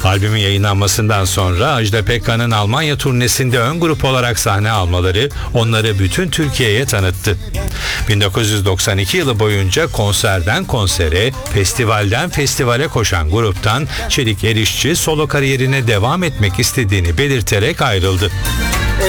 Albümün yayınlanmasından sonra Ajda Pekkan'ın Almanya turnesinde ön grup olarak sahne almaları onları bütün Türkiye'ye tanıttı. 1992 yılı boyunca konserden konsere, festivalden festivale koşan gruptan Çelik Erişçi solo kariyerine devam etmek istediğini belirterek ayrıldı.